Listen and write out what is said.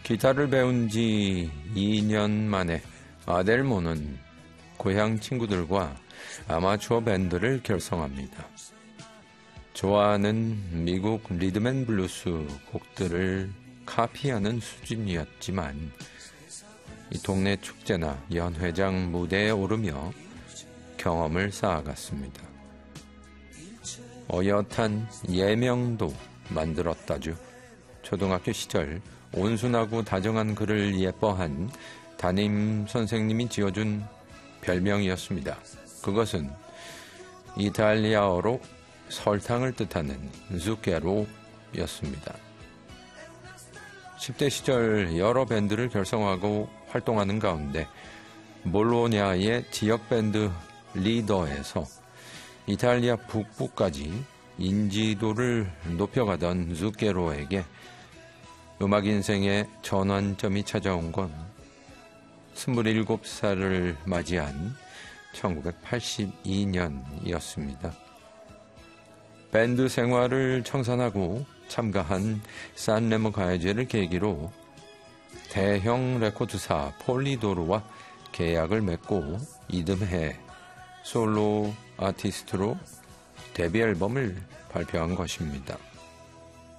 기타를 배운 지 2년 만에 아델모는 고향 친구들과 아마추어 밴드를 결성합니다. 좋아하는 미국 리듬앤블루스 곡들을 카피하는 수준이었지만 이 동네 축제나 연회장 무대에 오르며 경험을 쌓아갔습니다. 어엿한 예명도 만들었다죠. 초등학교 시절 온순하고 다정한 그를 예뻐한 담임 선생님이 지어준 별명이었습니다. 그것은 이탈리아어로 설탕을 뜻하는 zucchero였습니다. 10대 시절 여러 밴드를 결성하고 활동하는 가운데 볼로냐의 지역 밴드 리더에서 이탈리아 북부까지 인지도를 높여가던 zucchero에게 음악 인생의 전환점이 찾아온 건 27살을 맞이한 1982년이었습니다. 밴드 생활을 청산하고 참가한 산레모 가요제를 계기로 대형 레코드사 폴리도르와 계약을 맺고 이듬해 솔로 아티스트로 데뷔 앨범을 발표한 것입니다.